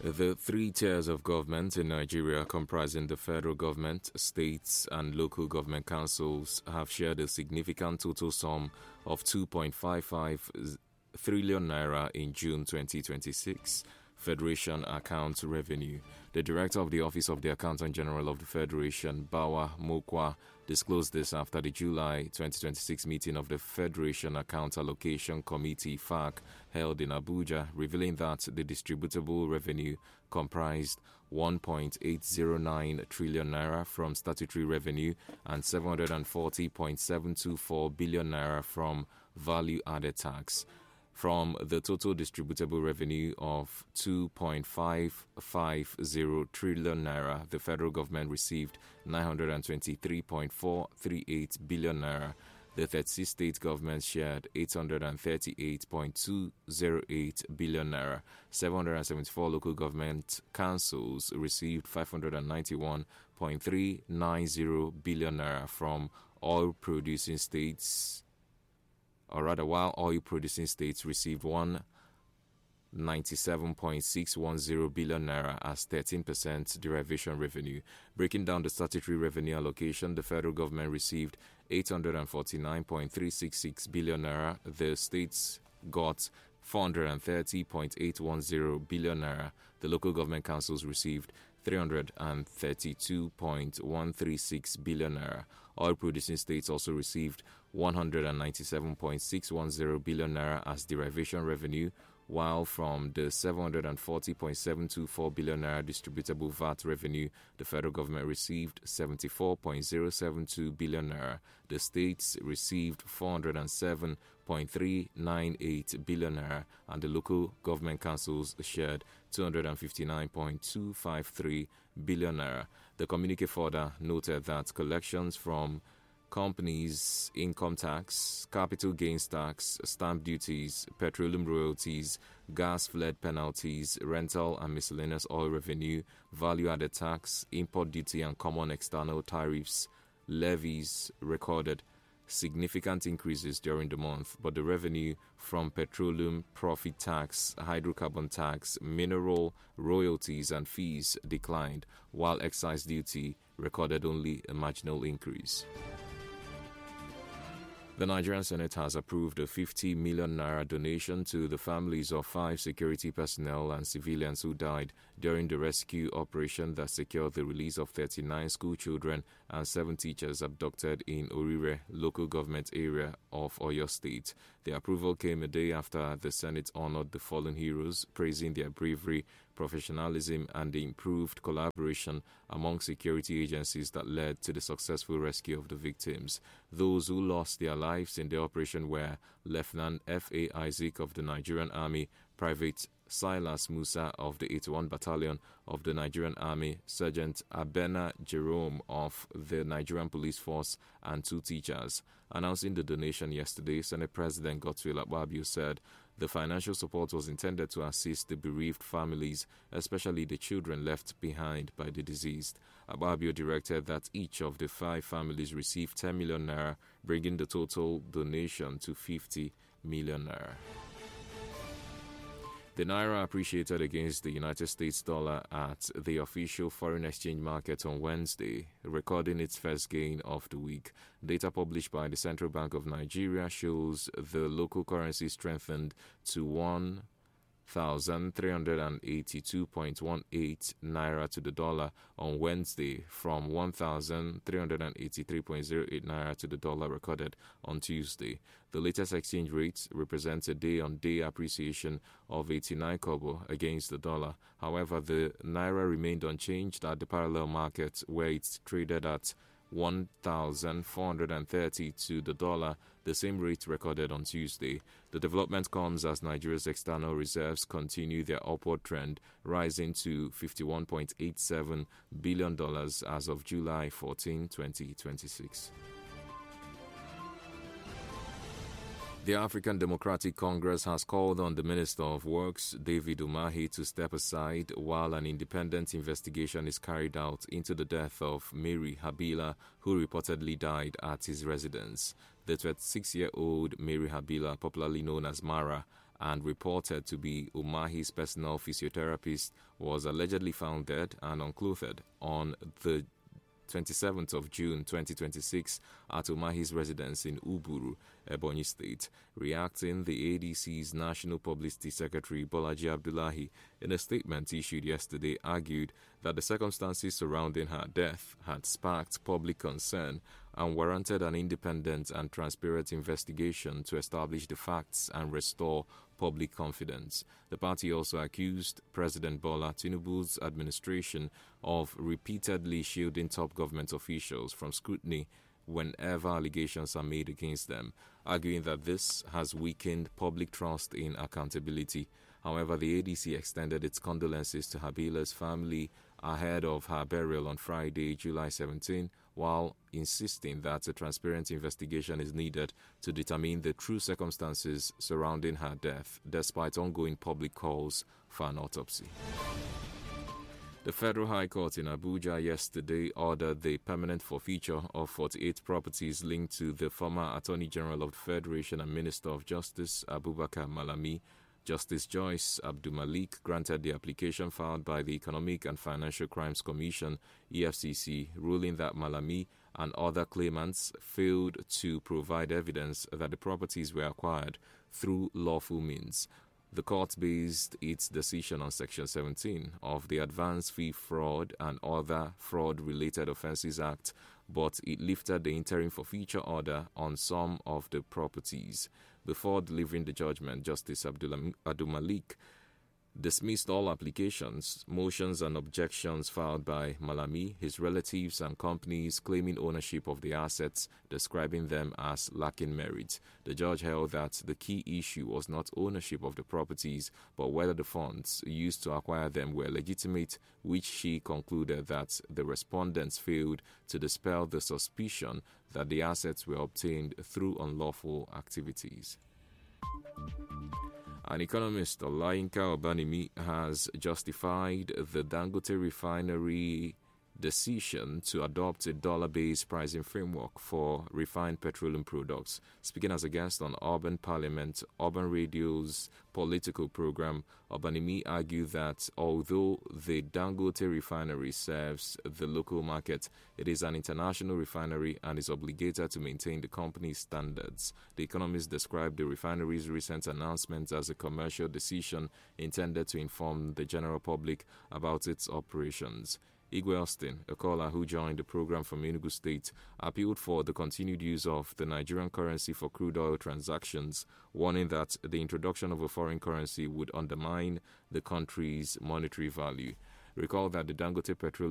The three tiers of government in Nigeria, comprising the federal government, states, and local government councils, have shared a significant total sum of 2.55 trillion naira in June 2026. Federation Account Revenue. The Director of the Office of the Accountant General of the Federation, Bawa Mokwa, disclosed this after the July 2026 meeting of the Federation Account Allocation Committee (FAC) held in Abuja, revealing that the distributable revenue comprised 1.809 trillion naira from statutory revenue and 740.724 billion naira from value-added tax. From the total distributable revenue of 2.550 trillion naira, the federal government received 923.438 billion naira. The 36 state governments shared 838.208 billion naira. 774 local government councils received 591.390 billion naira from oil-producing states. While oil-producing states received 197.610 billion naira as 13% derivation revenue. Breaking down the statutory revenue allocation, the federal government received 849.366 billion naira. The states got 430.810 billion naira. The local government councils received 332.136 billion naira. Oil-producing states also received 197.610 billion naira as derivation revenue, while from the 740.724 billion naira distributable VAT revenue, the federal government received 74.072 billion naira. The states received 407.398 billion naira, and the local government councils shared 259.253 billion naira. The communique further noted that collections from companies' income tax, capital gains tax, stamp duties, petroleum royalties, gas flood penalties, rental and miscellaneous oil revenue, value-added tax, import duty and common external tariffs, levies recorded significant increases during the month, but the revenue from petroleum profit tax, hydrocarbon tax, mineral royalties and fees declined, while excise duty recorded only a marginal increase. The Nigerian Senate has approved a 50 million naira donation to the families of 5 security personnel and civilians who died during the rescue operation that secured the release of 39 school children and 7 teachers abducted in Orire local government area of Oyo State. The approval came a day after the Senate honored the fallen heroes, praising their bravery, professionalism, and the improved collaboration among security agencies that led to the successful rescue of the victims. Those who lost their lives in the operation were Lieutenant F.A. Isaac of the Nigerian Army, Private Silas Musa of the 81 Battalion of the Nigerian Army, Sergeant Abena Jerome of the Nigerian Police Force, and 2 teachers. Announcing the donation yesterday, Senate President Godswill Akpabio said the financial support was intended to assist the bereaved families, especially the children left behind by the deceased. Akpabio directed that each of the 5 families receive 10 million naira, bringing the total donation to 50 million naira. The Naira appreciated against the United States dollar at the official foreign exchange market on Wednesday, recording its first gain of the week. Data published by the Central Bank of Nigeria shows the local currency strengthened to 1,382.18 naira to the dollar on Wednesday from 1,383.08 naira to the dollar recorded on Tuesday. The latest exchange rate represents a day-on-day appreciation of 89 kobo against the dollar. However, the naira remained unchanged at the parallel market, where it traded at 1,430 to the dollar, the same rate recorded on Tuesday. The development comes as Nigeria's external reserves continue their upward trend, rising to $51.87 billion as of July 14, 2026. The African Democratic Congress has called on the Minister of Works, David Umahi, to step aside while an independent investigation is carried out into the death of Mary Habila, who reportedly died at his residence. The 26-year-old Mary Habila, popularly known as Mara, and reported to be Umahi's personal physiotherapist, was allegedly found dead and unclothed on the 27th of June 2026 at Umahi's residence in Uburu, Ebonyi State. Reacting, the ADC's National Publicity Secretary Bolaji Abdullahi, in a statement issued yesterday, argued that the circumstances surrounding her death had sparked public concern and warranted an independent and transparent investigation to establish the facts and restore public confidence. The party also accused President Bola Tinubu's administration of repeatedly shielding top government officials from scrutiny whenever allegations are made against them, arguing that this has weakened public trust in accountability. However, the ADC extended its condolences to Habila's family ahead of her burial on Friday, July 17, while insisting that a transparent investigation is needed to determine the true circumstances surrounding her death, despite ongoing public calls for an autopsy. The Federal High Court in Abuja yesterday ordered the permanent forfeiture of 48 properties linked to the former Attorney General of the Federation and Minister of Justice, Abubakar Malami. Justice Joyce Abdulmalik granted the application filed by the Economic and Financial Crimes Commission, EFCC, ruling that Malami and other claimants failed to provide evidence that the properties were acquired through lawful means. The court based its decision on Section 17 of the Advance Fee Fraud and Other Fraud-Related Offences Act, but it lifted the interim forfeiture order on some of the properties. Before delivering the judgment, Justice Abdulmalik dismissed all applications, motions and objections filed by Malami, his relatives and companies claiming ownership of the assets, describing them as lacking merit. The judge held that the key issue was not ownership of the properties, but whether the funds used to acquire them were legitimate, which she concluded that the respondents failed to dispel the suspicion that the assets were obtained through unlawful activities. An economist, Olayinka Obanimi, has justified the Dangote refinery decision to adopt a dollar-based pricing framework for refined petroleum products. Speaking as a guest on Urban Parliament, Urban Radio's political program, Obanimi argued that although the Dangote refinery serves the local market, it is an international refinery and is obligated to maintain the company's standards. The economist described the refinery's recent announcement as a commercial decision intended to inform the general public about its operations. Igwe Austin, a caller who joined the program from Enugu State, appealed for the continued use of the Nigerian currency for crude oil transactions, warning that the introduction of a foreign currency would undermine the country's monetary value. Recall that the Dangote Petroleum